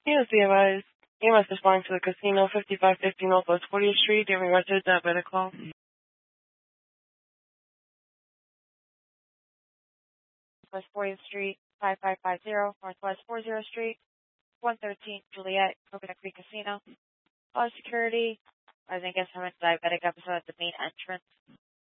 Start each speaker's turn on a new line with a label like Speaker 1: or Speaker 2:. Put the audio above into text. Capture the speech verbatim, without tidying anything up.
Speaker 1: Yes, be advised. You must respond to the casino, fifty-five fifty Northwest fortieth Street, in regards to a diabetic call.
Speaker 2: West fortieth Street, five five five zero, Northwest fortieth Street, one thirteen Juliet, Coconut Creek Casino. All security, I think guess having a diabetic episode at the main entrance.